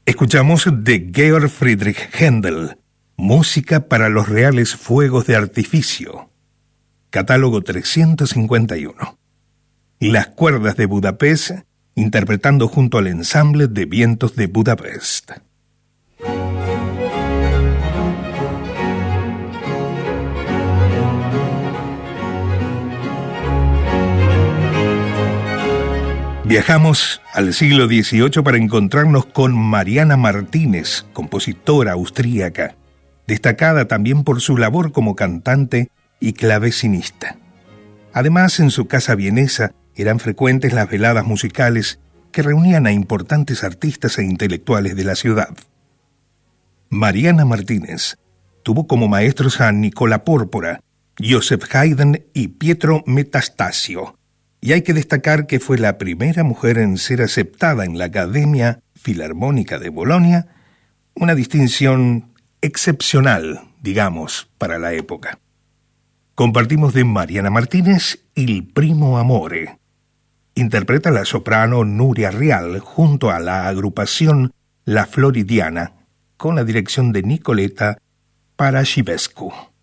Escuchamos de Georg Friedrich Händel, Música para los reales fuegos de artificio, catálogo 351. Las cuerdas de Budapest, interpretando junto al ensamble de vientos de Budapest. Viajamos al siglo XVIII para encontrarnos con Mariana Martínez, compositora austríaca, destacada también por su labor como cantante y clavecinista. Además, en su casa vienesa eran frecuentes las veladas musicales que reunían a importantes artistas e intelectuales de la ciudad. Mariana Martínez tuvo como maestros a Nicola Pórpora, Joseph Haydn y Pietro Metastasio, y hay que destacar que fue la primera mujer en ser aceptada en la Academia Filarmónica de Bolonia, una distinción excepcional, digamos, para la época. Compartimos de Mariana Martínez Il primo amore. Interpreta la soprano Nuria Real junto a la agrupación La Floridiana, con la dirección de Nicoleta Parashivescu.